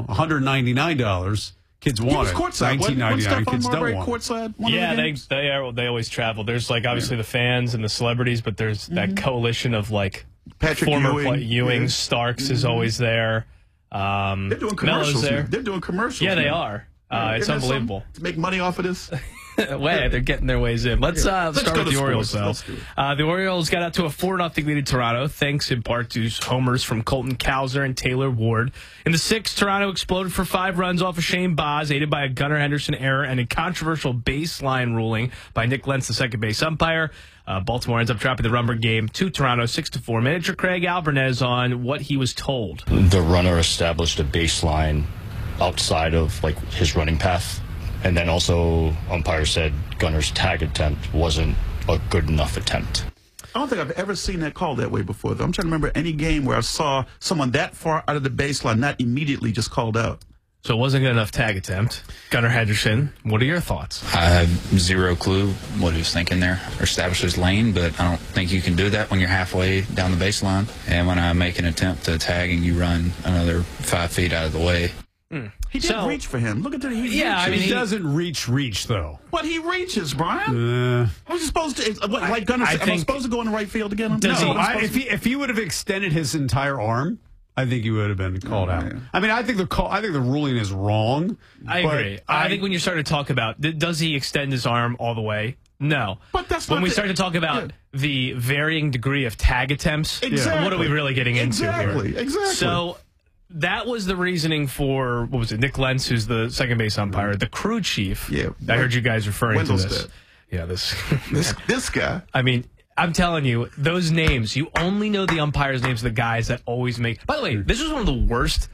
$199. Kids He want was it. courtside. $19.99. Kids don't want it. Courtside. One Yeah, of the games? they always travel. There's obviously the fans and the celebrities, but there's that coalition of Patrick former Ewing. Ewing, Starks is always there. They're doing commercials. Melo's there. Now. They're doing commercials. Yeah, they now. are. It's Isn't that unbelievable. something to make money off of this. Way they're getting their ways in. Let's start go with to the Orioles, though. sports. Let's do it. The Orioles got out to a 4-0 lead at Toronto, thanks in part to homers from Colton Cowser and Taylor Ward. In the sixth, Toronto exploded for 5 runs off of Shane Baz, aided by a Gunnar Henderson error and a controversial baseline ruling by Nick Lentz, the second base umpire. Baltimore ends up dropping the rubber game to Toronto 6-4. Manager Craig Alvarez on what he was told. The runner established a baseline outside of his running path. And then also, umpire said Gunner's tag attempt wasn't a good enough attempt. I don't think I've ever seen that called that way before, though. I'm trying to remember any game where I saw someone that far out of the baseline not immediately just called out. So it wasn't good enough tag attempt. Gunnar Henderson, what are your thoughts? I have zero clue what he was thinking there, or establish his lane, but I don't think you can do that when you're halfway down the baseline. And when I make an attempt to tag and you run another 5 feet out of the way. He did reach for him. Look at that. He doesn't reach, though. But he reaches, Brian. Was he supposed to, like Gunnar said, am I supposed to go in the right field again? If he would have extended his entire arm, I think he would have been called out. Man. I mean, I think the ruling is wrong. I agree. I think when you start to talk about, does he extend his arm all the way? No. But that's when not we start to talk about the varying degree of tag attempts. Exactly. What are we really getting into here? Exactly. So that was the reasoning for, what was it, Nick Lentz, who's the second base umpire, the crew chief. Yeah. I heard you guys referring to this. Wendelstedt. Yeah, this guy. I mean, I'm telling you, those names, you only know the umpires' names of the guys that always make. By the way, this was one of the worst,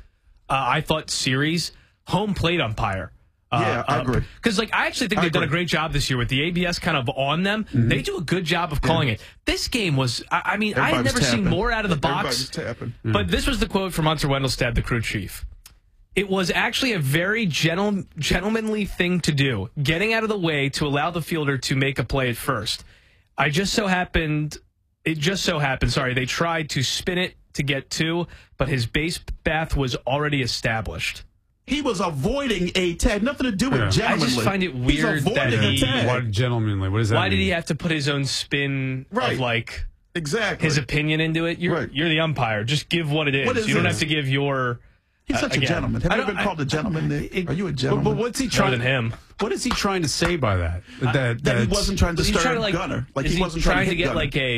I thought, series, home plate umpire. Yeah, I agree. Because, I actually think they've done a great job this year with the ABS kind of on them. Mm-hmm. They do a good job of calling it. This game was, I had never seen more out of the box. But this was the quote from Hunter Wendelstedt, the crew chief. It was actually a very gentlemanly thing to do, getting out of the way to allow the fielder to make a play at first. It just so happened, they tried to spin it to get 2, but his base path was already established. He was avoiding a tag. Nothing to do with gentlemanly. I just find it weird that What gentlemanly? What does that mean? Why did he have to put his own spin of exactly his opinion into it? You're the umpire. Just give what it is. You don't have to give your. He's such a gentleman. Have you ever been called a gentleman, Nick? Are you a gentleman? But what's he trying? More than him. What is he trying to say by that? That he wasn't trying to disturb Gunnar. He wasn't trying to get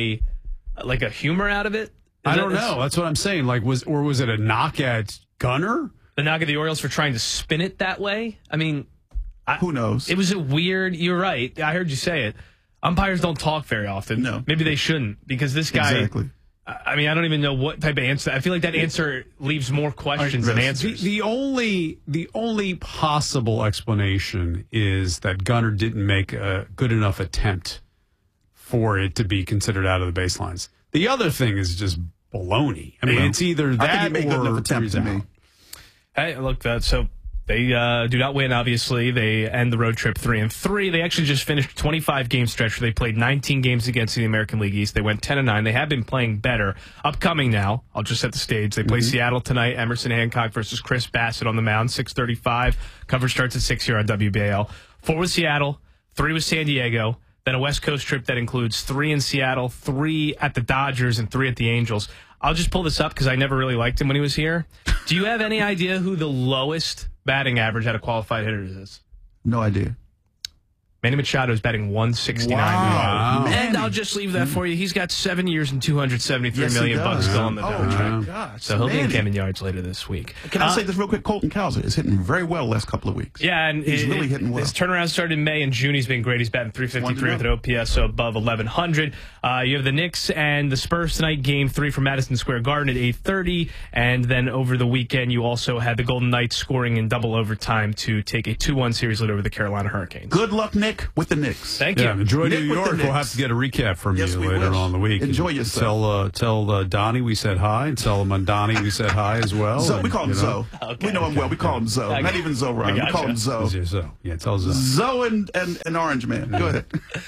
a humor out of it. I don't know. That's what I'm saying. Was it a knock at Gunnar? The knock at the Orioles for trying to spin it that way? I mean, who knows? It was a weird. You're right. I heard you say it. Umpires don't talk very often. No. Maybe they shouldn't, because this guy. Exactly. I mean, I don't even know what type of answer. I feel like that answer leaves more questions than answers. The only possible explanation is that Gunnar didn't make a good enough attempt for it to be considered out of the baselines. The other thing is just baloney. I mean, it's either that I think he made good enough attempt to me. Hey, look, so they do not win, obviously. They end the road trip 3-3. They actually just finished a 25-game stretch where they played 19 games against the American League East. They went 10-9. They have been playing better. Upcoming now, I'll just set the stage. They play Seattle tonight. Emerson Hancock versus Chris Bassett on the mound, 6:35. Coverage starts at 6 here on WBAL. 4 with Seattle, 3 with San Diego. Then a West Coast trip that includes 3 in Seattle, 3 at the Dodgers, and 3 at the Angels. I'll just pull this up because I never really liked him when he was here. Do you have any idea who the lowest batting average out of qualified hitters is? No idea. Manny Machado is batting 169. Wow. And I'll just leave that for you. He's got 7 years and $273 million bucks still on the downtrack. So he'll be in Camden Yards later this week. Can I say this real quick? Colton Cowser is hitting very well the last couple of weeks. Yeah, and he's really hitting well. His turnaround started in May and June. He's been great. He's batting 353 with an OPS so above 1,100. You have the Knicks and the Spurs tonight, Game 3 from Madison Square Garden at 8:30. And then over the weekend, you also had the Golden Knights scoring in double overtime to take a 2-1 series lead over the Carolina Hurricanes. Good luck, Nick, with the Knicks. Thank you. Enjoy Nick New York. We'll have to get a recap from you later on in the week. Enjoy yourself. Tell Donnie we said hi, and tell Mondani we said hi as well. We call him Zoe. Okay. We know him well. We call him Zoe. Not even Zoe Ryan. We call him Zoe. Yeah, tell Zoe. Zoe and Orange Man. Go ahead.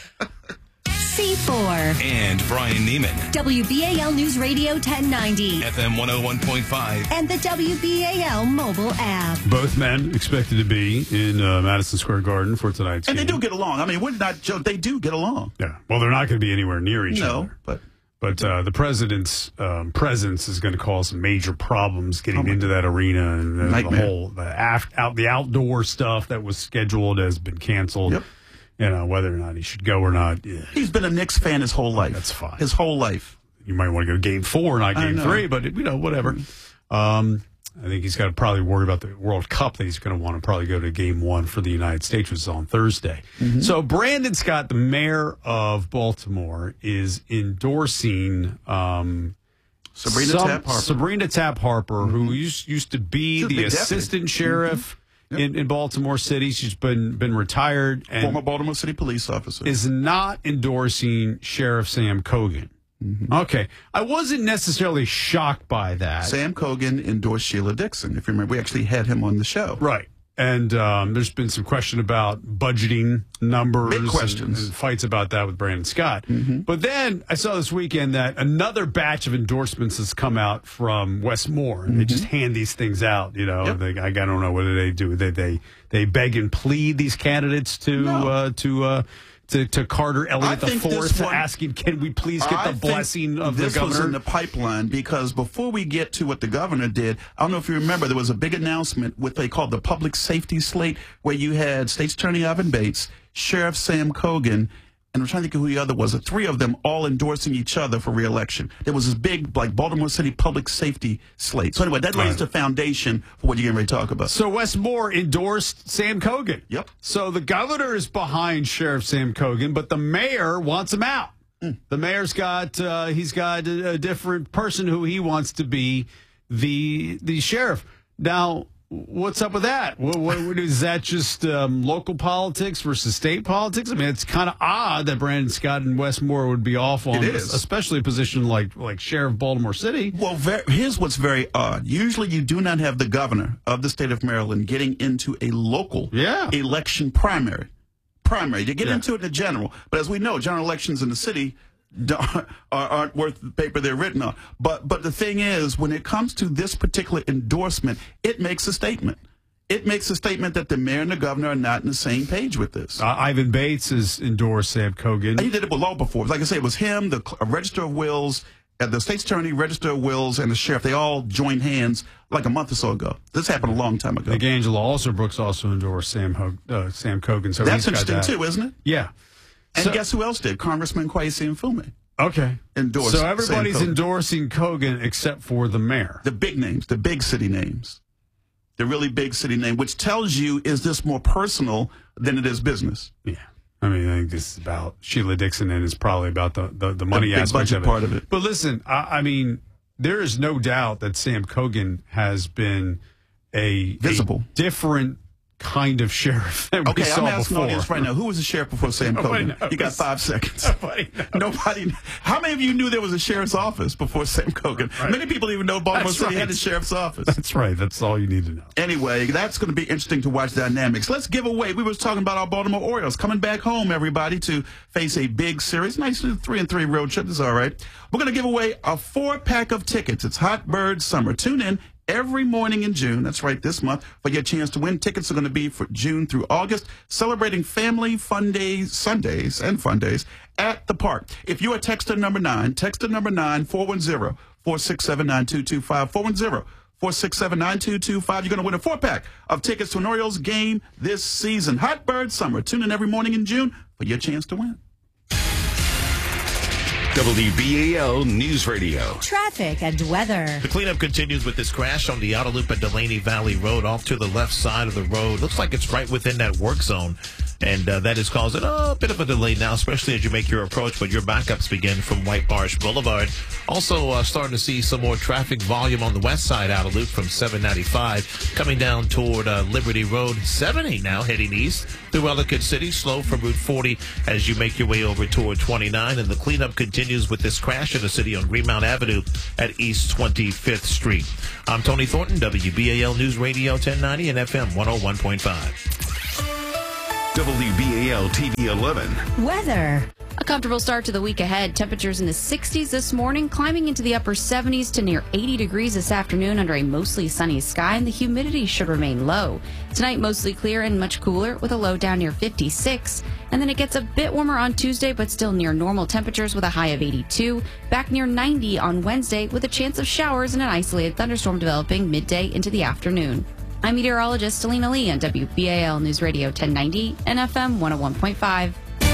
C4 and Brian Neiman. WBAL News Radio 1090. FM 101.5. And the WBAL mobile app. Both men expected to be in Madison Square Garden for tonight's game. And they do get along. I mean, we're not joking. They do get along. Yeah. Well, they're not going to be anywhere near each other. No, But the president's presence is going to cause some major problems getting into that arena, and the outdoor stuff that was scheduled has been canceled. Yep. You know, whether or not he should go or not. Yeah. He's been a Knicks fan his whole life. That's fine. His whole life. You might want to go to Game 4, not Game 3, but whatever. I think he's got to probably worry about the World Cup that he's going to want to probably go to Game 1 for the United States, which is on Thursday. Mm-hmm. So Brandon Scott, the mayor of Baltimore, is endorsing Sabrina Tapp Harper, who used to be the assistant sheriff in Baltimore City. She's been retired. And former Baltimore City police officer. Is not endorsing Sheriff Sam Cogan. Mm-hmm. Okay. I wasn't necessarily shocked by that. Sam Cogan endorsed Sheila Dixon. If you remember, we actually had him on the show. Right. And there's been some question about budgeting numbers. Big questions. And fights about that with Brandon Scott. Mm-hmm. But then I saw this weekend that another batch of endorsements has come out from Westmore. And they just hand these things out, you know. Yep. I don't know what they do. They beg and plead these candidates to Carter Elliott IV, asking, can we please get the blessing of the governor? This was in the pipeline because before we get to what the governor did, I don't know if you remember, there was a big announcement with they called the public safety slate, where you had State's Attorney Ivan Bates, Sheriff Sam Cogan, and I'm trying to think of who the other was. The three of them all endorsing each other for re-election. There was this big, Baltimore City public safety slate. So anyway, that lays the foundation for what you're getting ready to talk about. So Westmore endorsed Sam Cogan. Yep. So the governor is behind Sheriff Sam Cogan, but the mayor wants him out. The mayor's got he's got a different person who he wants to be the sheriff. Now, what's up with that? What is that just local politics versus state politics? I mean, it's kind of odd that Brandon Scott and Westmore would be off on this, especially a position like Sheriff of Baltimore City. Well, here's what's very odd. Usually you do not have the governor of the state of Maryland getting into a local election primary. They get into it in the general. But as we know, general elections in the city aren't worth the paper they're written on. But the thing is, when it comes to this particular endorsement, it makes a statement. It makes a statement that the mayor and the governor are not on the same page with this. Ivan Bates has endorsed Sam Cogan. He did it long before. Like I say, it was him, the Register of Wills, the state's attorney, Register of Wills, and the sheriff. They all joined hands like a month or so ago. This happened a long time ago. I think Angela Alsobrooks also endorsed Sam Cogan. So that's interesting too, isn't it? Yeah. And guess who else did? Congressman Kwesi Mfume. Okay. Endorsed. So everybody's endorsing Cogan except for the mayor. The big names, the big city names. The really big city name, which tells you, is this more personal than it is business? Yeah. I mean, I think this is about Sheila Dixon, and it's probably about the money aspect of it. Part of it. But listen, I mean, there is no doubt that Sam Cogan has been a different kind of sheriff than we saw I'm asking before. Audience right now, who was the sheriff before Sam Cogan? You got 5 seconds. Nobody. How many of you knew there was a sheriff's office before Sam Cogan? Right. Many people even know Baltimore City had a sheriff's office. That's right. That's all you need to know. Anyway, that's going to be interesting to watch dynamics. Let's give away. We were talking about our Baltimore Orioles coming back home, everybody, to face a big series. Nice 3-3 road trip. This is all right. We're going to give away a 4-pack of tickets. It's Hot Bird Summer. Tune in every morning in June, that's right, this month, for your chance to win. Tickets are going to be for June through August, celebrating family fun days, Sundays, and fun days at the park. If you are texter number 9, 410-467-9225, 467-9225. You're going to win a 4-pack of tickets to an Orioles game this season. Hot Bird Summer. Tune in every morning in June for your chance to win. WBAL News Radio. Traffic and weather. The cleanup continues with this crash on the outer loop at Delaney Valley Road off to the left side of the road. Looks like it's right within that work zone. And that is causing a bit of a delay now, especially as you make your approach, but your backups begin from White Marsh Boulevard. Also starting to see some more traffic volume on the west side outer loop from 795 coming down toward Liberty Road. 70 now heading east through Ellicott City, slow from Route 40 as you make your way over toward 29. And the cleanup continues with this crash in the city on Greenmount Avenue at East 25th Street. I'm Tony Thornton, WBAL News Radio 1090 and FM 101.5. WBAL TV 11. Weather. A comfortable start to the week ahead. Temperatures in the 60s this morning, climbing into the upper 70s to near 80 degrees this afternoon under a mostly sunny sky, and the humidity should remain low. Tonight, mostly clear and much cooler with a low down near 56. And then it gets a bit warmer on Tuesday, but still near normal temperatures with a high of 82. Back near 90 on Wednesday with a chance of showers and an isolated thunderstorm developing midday into the afternoon. I'm meteorologist Alina Lee on WBAL News Radio 1090 and FM 101.5.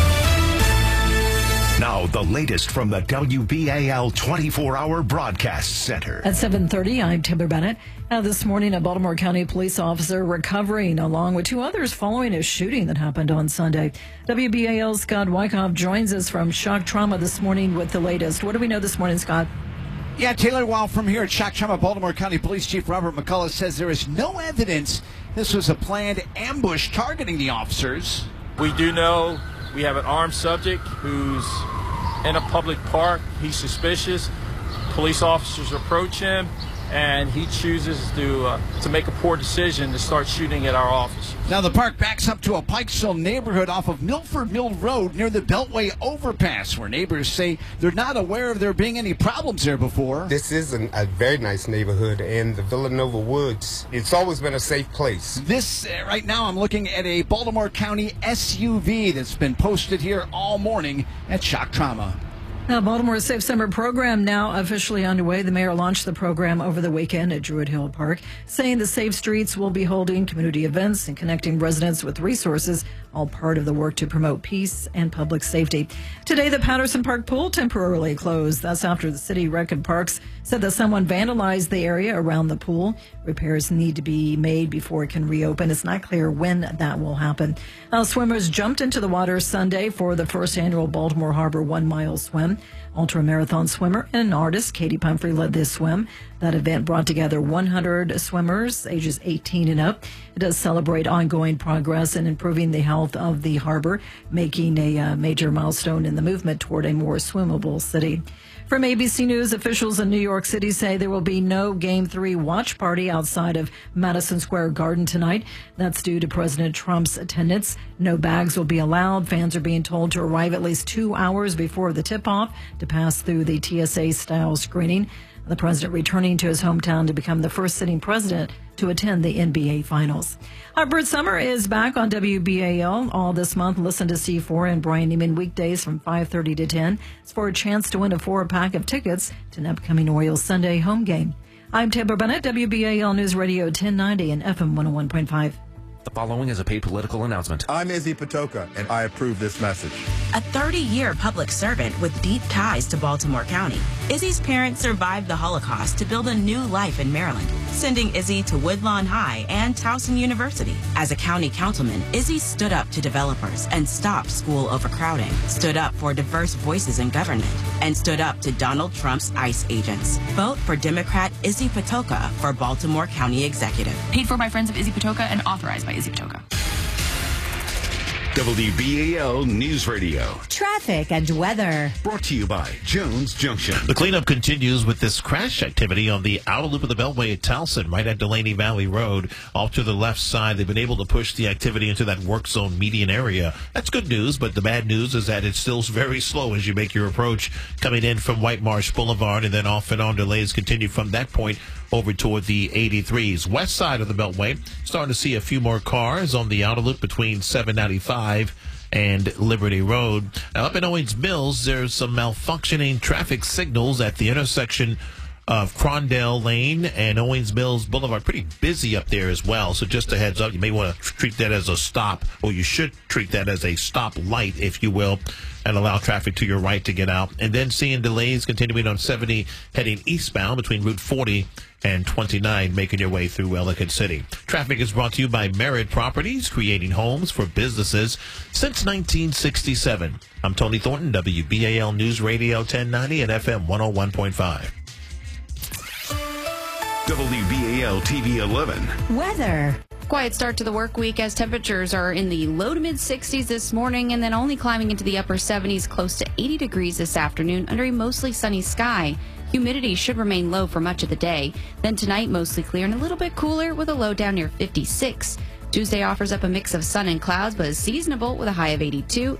Now, the latest from the WBAL 24-hour broadcast center. At 7:30, I'm Timber Bennett. This morning, a Baltimore County police officer recovering along with 2 others following a shooting that happened on Sunday. WBAL's Scott Wyckoff joins us from Shock Trauma this morning with the latest. What do we know this morning, Scott? Yeah, Taylor, while from here at Shock Trauma, Baltimore County Police Chief Robert McCullough says there is no evidence this was a planned ambush targeting the officers. We do know we have an armed subject who's in a public park. He's suspicious. Police officers approach him, and he chooses to make a poor decision to start shooting at our officers. Now, the park backs up to a Pikesville neighborhood off of Milford Mill Road near the Beltway overpass, where neighbors say they're not aware of there being any problems there before. This is a very nice neighborhood in the Villanova Woods. It's always been a safe place. This, right now, I'm looking at a Baltimore County SUV that's been posted here all morning at Shock Trauma. Now, Baltimore's Safe Summer program now officially underway. The mayor launched the program over the weekend at Druid Hill Park, saying the Safe Streets will be holding community events and connecting residents with resources, all part of the work to promote peace and public safety. Today, the Patterson Park pool temporarily closed. That's after the city Rec and Parks said that someone vandalized the area around the pool. Repairs need to be made before it can reopen. It's not clear when that will happen. Swimmers jumped into the water Sunday for the first annual Baltimore Harbor 1 mile swim. Ultramarathon swimmer and artist Katie Pumphrey led this swim. That event brought together 100 swimmers ages 18 and up. It does celebrate ongoing progress in improving the health of the harbor, making a major milestone in the movement toward a more swimmable city. From ABC News, officials in New York City say there will be no Game 3 watch party outside of Madison Square Garden tonight. That's due to President Trump's attendance. No bags will be allowed. Fans are being told to arrive at least 2 hours before the tip-off to pass through the TSA-style screening. The president returning to his hometown to become the first sitting president to attend the NBA Finals. Hot Summer is back on WBAL all this month. Listen to C4 and Brian Neiman weekdays from 5:30 to 10. It's for a chance to win a 4-pack of tickets to an upcoming Orioles Sunday home game. I'm Tampa Bennett, WBAL News Radio 1090 and FM 101.5. The following is a paid political announcement. I'm Izzy Patoka, and I approve this message. A 30-year public servant with deep ties to Baltimore County, Izzy's parents survived the Holocaust to build a new life in Maryland, sending Izzy to Woodlawn High and Towson University. As a county councilman, Izzy stood up to developers and stopped school overcrowding, stood up for diverse voices in government, and stood up to Donald Trump's ICE agents. Vote for Democrat Izzy Patoka for Baltimore County Executive. Paid for by Friends of Izzy Patoka and authorized by Izzy Patoka. WBAL News Radio. Traffic and weather. Brought to you by Jones Junction. The cleanup continues with this crash activity on the outer loop of the Beltway at Towson, right at Delaney Valley Road. Off to the left side, they've been able to push the activity into that work zone median area. That's good news, but the bad news is that it's still very slow as you make your approach coming in from White Marsh Boulevard, and then off and on delays continue from that point over toward the 83s. West side of the Beltway, starting to see a few more cars on the outer loop between 795 and Liberty Road. Now, up in Owings Mills, there's some malfunctioning traffic signals at the intersection of Crondale Lane and Owings Mills Boulevard. Pretty busy up there as well. So just a heads up, you may want to treat that as a stop, or you should treat that as a stop light, if you will, and allow traffic to your right to get out. And then seeing delays continuing on 70 heading eastbound between Route 40 and 29, making your way through Ellicott City. Traffic is brought to you by Merit Properties, creating homes for businesses since 1967. I'm Tony Thornton, WBAL News Radio 1090 and FM 101.5. WBAL TV 11. Weather. Quiet start to the work week as temperatures are in the low to mid 60s this morning and then only climbing into the upper 70s, close to 80 degrees this afternoon under a mostly sunny sky. Humidity should remain low for much of the day. Then tonight, mostly clear and a little bit cooler with a low down near 56. Tuesday offers up a mix of sun and clouds, but is seasonable with a high of 82.